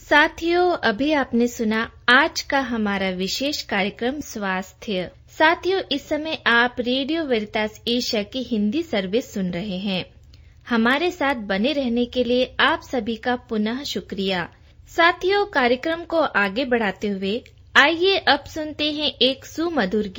साथियों, अभी आपने सुना आज का हमारा विशेष कार्यक्रम स्वास्थ्य। साथियों, इस समय आप रेडियो वेरितास एशिया की हिंदी सर्विस सुन रहे हैं। हमारे साथ बने रहने के लिए आप सभी का पुनः शुक्रिया। साथियों, कार्यक्रम को आगे बढ़ाते हुए आइए अब सुनते हैं एक सुमधुर गीत।